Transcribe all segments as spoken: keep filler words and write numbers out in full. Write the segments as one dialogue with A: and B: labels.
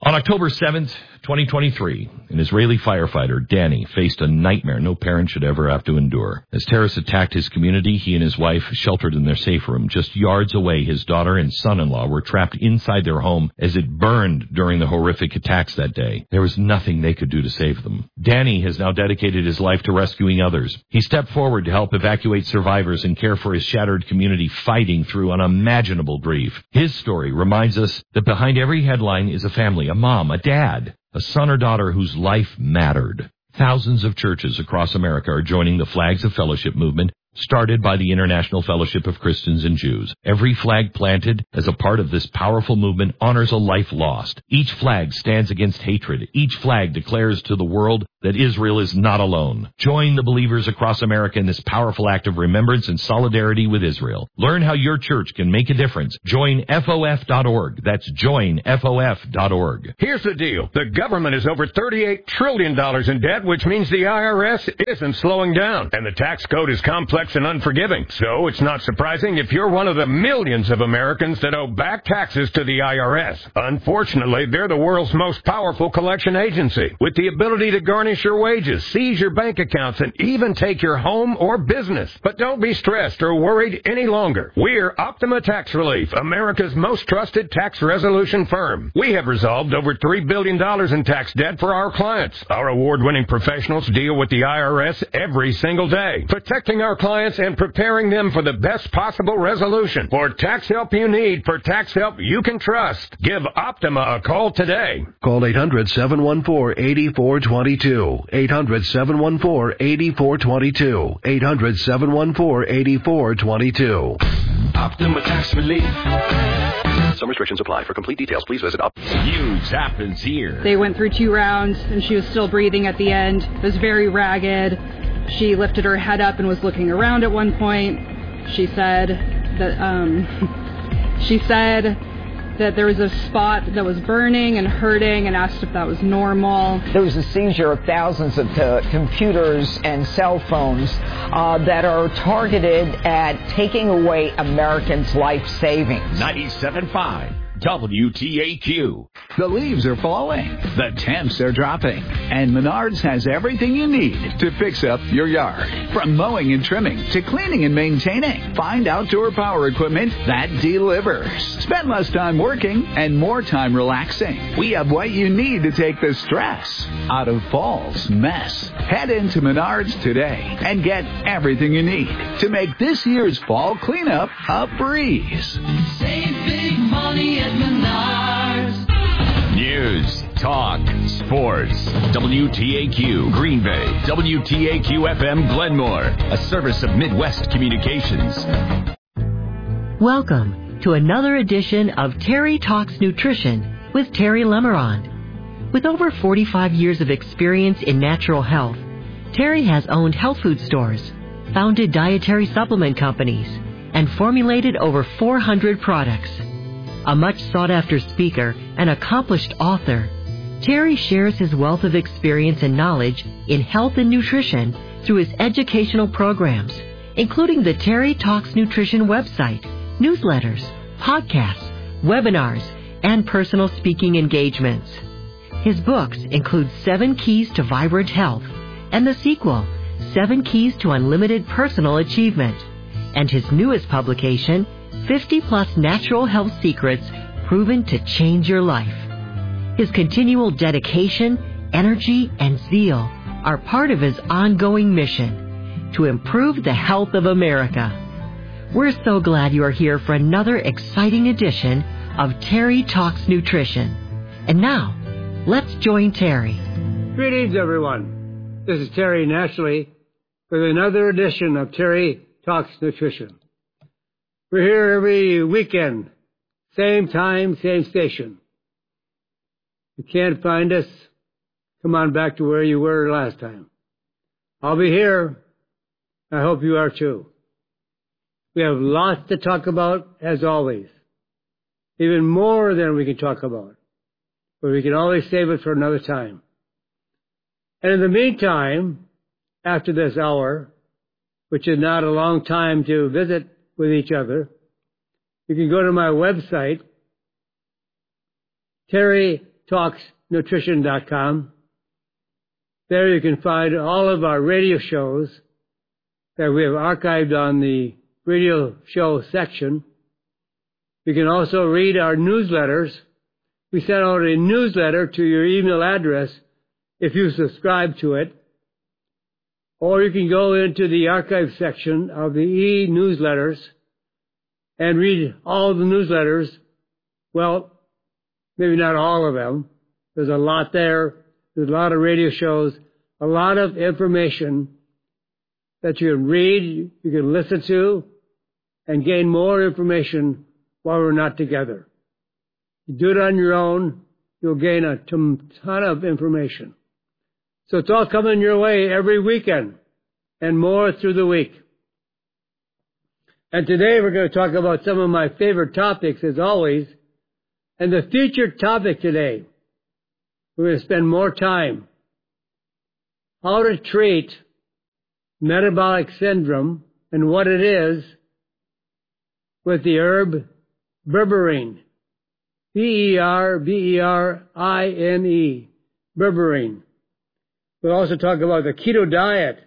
A: On October seventh, twenty twenty-three, an Israeli firefighter, Danny, faced a nightmare no parent should ever have to endure. As terrorists attacked his community, he and his wife, sheltered in their safe room just yards away, his daughter and son-in-law were trapped inside their home as it burned during the horrific attacks that day. There was nothing they could do to save them. Danny has now dedicated his life to rescuing others. He stepped forward to help evacuate survivors and care for his shattered community fighting through unimaginable grief. His story reminds us that behind every headline is a family, a mom, a dad, a son or daughter whose life mattered. Thousands of churches across America are joining the Flags of Fellowship movement, started by the International Fellowship of Christians and Jews. Every flag planted as a part of this powerful movement honors a life lost. Each flag stands against hatred. Each flag declares to the world that Israel is not alone. Join the believers across America in this powerful act of remembrance and solidarity with Israel. Learn how your church can make a difference. Join F O F dot org. That's join F O F dot org.
B: Here's the deal. The government is over thirty-eight trillion dollars in debt, which means the I R S isn't slowing down. And the tax code is complex and unforgiving. So it's not surprising if you're one of the millions of Americans that owe back taxes to the I R S. Unfortunately, they're the world's most powerful collection agency, with the ability to garnish your wages, seize your bank accounts, and even take your home or business. But don't be stressed or worried any longer. We're Optima Tax Relief, America's most trusted tax resolution firm. We have resolved over three billion dollars in tax debt for our clients. Our award-winning professionals deal with the I R S every single day, protecting our clients and preparing them for the best possible resolution. For tax help you need, for tax help you can trust, give Optima a call today.
C: Call eight hundred, seven one four, eight four two two. eight hundred, seven one four, eight four two two. eight hundred, seven one four, eight four two two.
D: Optima Tax Relief.
C: Some restrictions apply. For complete details, please visit Op.
A: News happens here.
E: They went through two rounds, and she was still breathing at the end. It was very ragged. She lifted her head up and was looking around at one point. She said that um, she said that there was a spot that was burning and hurting, and asked if that was normal.
F: There was a seizure of thousands of uh, computers and cell phones uh, that are targeted at taking away Americans' life savings.
D: ninety-seven point five W T A Q.
G: The leaves are falling, the temps are dropping, and Menards has everything you need to fix up your yard. From mowing and trimming to cleaning and maintaining, find outdoor power equipment that delivers. Spend less time working and more time relaxing. We have what you need to take the stress out of fall's mess. Head into Menards today and get everything you need to make this year's fall cleanup a breeze.
H: Save big money at Menards.
A: News, talk, sports. W T A Q Green Bay. W T A Q F M Glenmore. A service of Midwest Communications.
I: Welcome to another edition of Terry Talks Nutrition with Terry Lemeron. With over forty-five years of experience in natural health, Terry has owned health food stores, founded dietary supplement companies, and formulated over four hundred products. A much sought-after speaker and accomplished author, Terry shares his wealth of experience and knowledge in health and nutrition through his educational programs, including the Terry Talks Nutrition website, newsletters, podcasts, webinars, and personal speaking engagements. His books include Seven Keys to Vibrant Health and the sequel, Seven Keys to Unlimited Personal Achievement, and his newest publication, fifty plus Natural Health Secrets Proven to Change Your Life. His continual dedication, energy, and zeal are part of his ongoing mission to improve the health of America. We're so glad you are here for another exciting edition of Terry Talks Nutrition. And now, let's join Terry.
J: Greetings, everyone. This is Terry Nashley with another edition of Terry Talks Nutrition. We're here every weekend, same time, same station. If you can't find us, come on back to where you were last time. I'll be here. I hope you are too. We have lots to talk about, as always. Even more than we can talk about. But we can always save it for another time. And in the meantime, after this hour, which is not a long time to visit with each other, you can go to my website, terry talks nutrition dot com. There you can find all of our radio shows that we have archived on the radio show section. You can also read our newsletters. We send out a newsletter to your email address if you subscribe to it. Or you can go into the archive section of the e-newsletters and read all the newsletters. Well, maybe not all of them. There's a lot there. There's a lot of radio shows, a lot of information that you can read, you can listen to, and gain more information while we're not together. You do it on your own, you'll gain a ton of information. So it's all coming your way every weekend and more through the week. And today we're going to talk about some of my favorite topics, as always. And the featured topic today, we're going to spend more time. How to treat metabolic syndrome and what it is with the herb berberine. B E R B E R I N E. Berberine. We'll also talk about the keto diet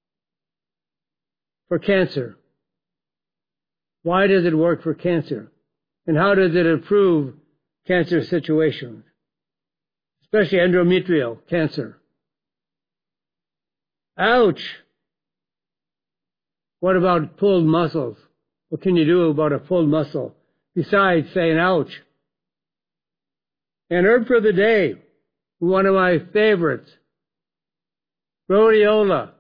J: for cancer. Why does it work for cancer? And how does it improve cancer situations? Especially endometrial cancer. Ouch! What about pulled muscles? What can you do about a pulled muscle besides saying ouch? And herb for the day, one of my favorites, rhodiola.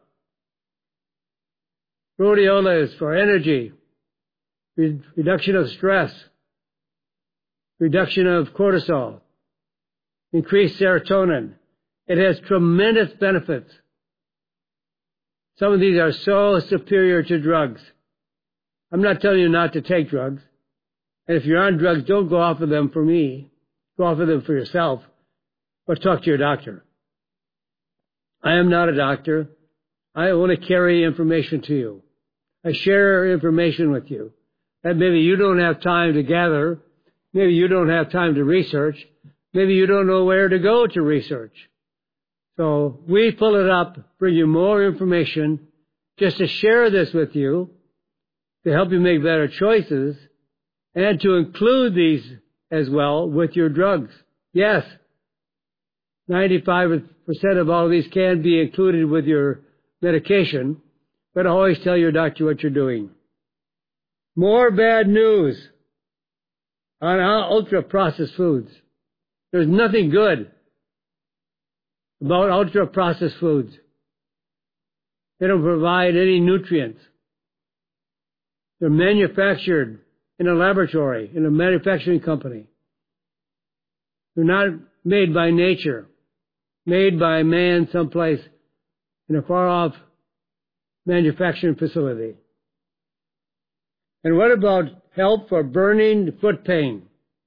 J: Rhodiola is for energy, re- reduction of stress, reduction of cortisol, increased serotonin. It has tremendous benefits. Some of these are so superior to drugs. I'm not telling you not to take drugs. And if you're on drugs, don't go off of them for me. Go off of them for yourself. But talk to your doctor. I am not a doctor. I only carry information to you. I share information with you that maybe you don't have time to gather. Maybe you don't have time to research. Maybe you don't know where to go to research. So we pull it up, bring you more information, just to share this with you, to help you make better choices, and to include these as well with your drugs. Yes, ninety-five percent of all of these can be included with your medication, but always tell your doctor what you're doing. More bad news on ultra-processed foods. There's nothing good about ultra-processed foods. They don't provide any nutrients. They're manufactured in a laboratory, in a manufacturing company. They're not made by nature, made by man someplace in a far-off manufacturing facility. And what about help for burning foot pain?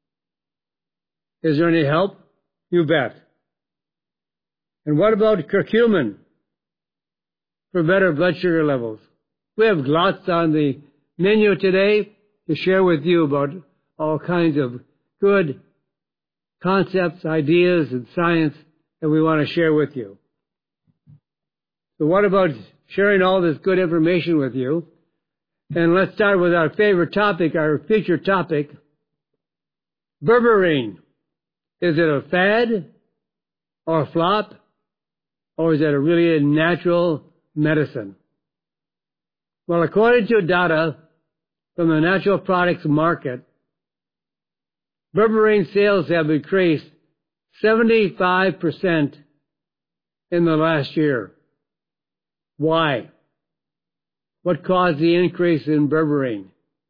J: Is there any help? You bet. And what about curcumin for better blood sugar levels? We have lots on the menu today to share with you about all kinds of good concepts, ideas, and science that we want to share with you. So what about sharing all this good information with you? And let's start with our favorite topic, our featured topic, berberine. Is it a fad or a flop? Or is it a really a natural medicine? Well, according to data from the natural products market, berberine sales have increased seventy-five percent in the last year. Why? What caused the increase in berberine?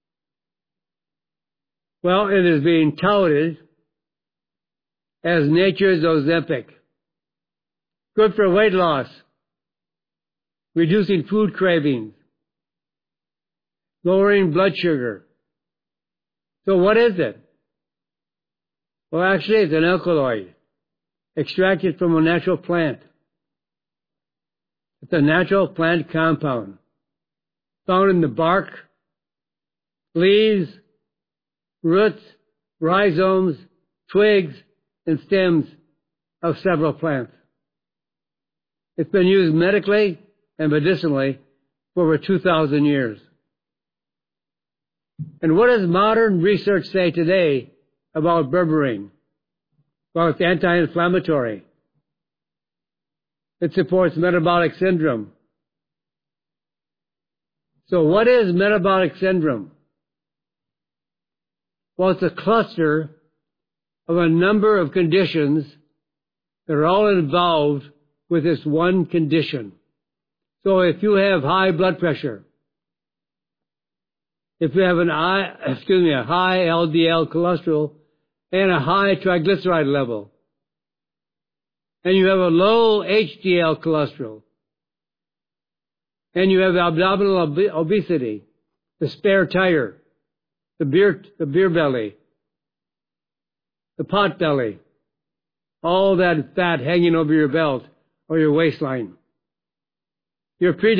J: Well, it is being touted as nature's Ozempic. Good for weight loss, reducing food cravings, lowering blood sugar. So what is it? Well, actually, it's an alkaloid extracted from a natural plant. It's a natural plant compound found in the bark, leaves, roots, rhizomes, twigs, and stems of several plants. It's been used medically and medicinally for over two thousand years. And what does modern research say today about berberine? Well, it's anti-inflammatory. It supports metabolic syndrome. So what is metabolic syndrome? Well, it's a cluster of a number of conditions that are all involved with this one condition. So if you have high blood pressure, if you have an I, excuse me, a high L D L cholesterol and a high triglyceride level, and you have a low H D L cholesterol, and you have abdominal ob- obesity, the spare tire, the beer, the beer belly, the pot belly, all that fat hanging over your belt or your waistline, you're pre